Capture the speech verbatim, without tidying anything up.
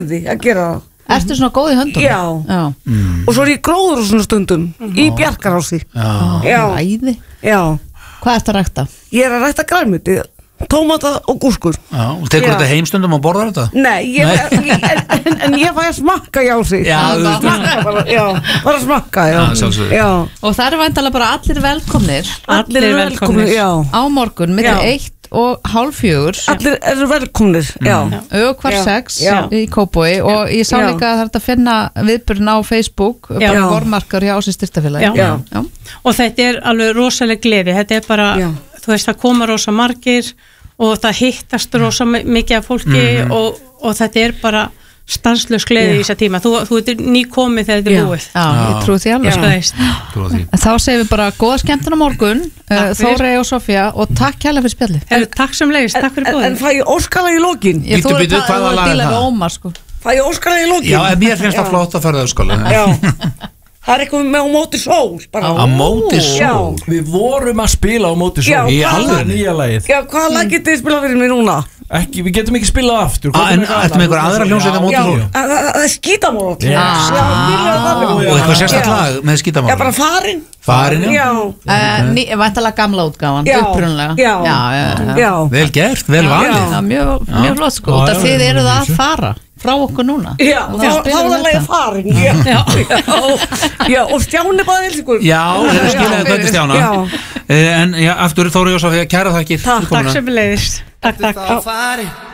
að gera það. Ertu svona góð í höndum? Já, já. Mm. Og svo er ég gróður á svona stundum mm. í Bjarkarási. Já, já. Æði. Já. Hvað ertu að rækta? Ég er að rækta grænmeti, tómata og gúrskur. Já, og tekur þetta heimstundum og borðar þetta? Nei, ég, Nei. ég, en, en ég fæ að smakka já sig. Já, smakka bara, já, bara smakka, já. Já, já. Og það er væntanlega bara allir velkomnir. Allir, allir velkomnir, já. Á morgun, milli eitt og hálf fjögur. Allir eru velkomnir, já. Ög hvar sex í Kópavogi og ég sá líka að það er að finna viðburðin á Facebook, bara vormarkar hjá Ási Styrktarfélagi. Já. Já. Og þetta er alveg rosaleg gleði, þetta er bara, já. Þú veist, það koma rosa margir og það hittast rosa mikið af fólki mm-hmm. og, og þetta er bara stanslaus gleði í þessa tíma. Þú, þú ert nýkomið þegar þetta er búið. Já, ég trú því alveg. Þá segum við bara góða skemmtun á morgun, Þórey og Sofía, og takk kærlega fyrir spjalli. En, takk sem leiðist, takk fyrir búið. En, en fæ ég óskalag í lokin? Ég þú ert að díla við Ómar, sko. Fæ ég óskalag í lokin? Já, en mér finnst það flott að fara það óskalag. Já. Það er eitthvað með á móti sól bara. Á móti sól? Við vorum að spila á móti sól. Í alveg nýja lagið. Já, hvaða lag getið þið spilað fyrir mig núna? Ekki, við getum ekki spilað aftur. En ertu með einhver aðra hljómsveit á móti sól? Já, það er skítamál. Já, og eitthvað sérstakt lag með skítamál? Já, bara Farin. Farin, já. Væntalega gamla útgáfan, upprunlega. Já. Vel gert, vel valið. Mjög flott, sko. Þið eruð að fara frá okkur núna. Já, þá er það leiði Farin. Já, og Stjáni bara elskur. Já, þeir skiljaði hvað til Stjána. En aftur Þórey og Sofía, kæra þakkir. Takk sem leiðist. Takk, takk.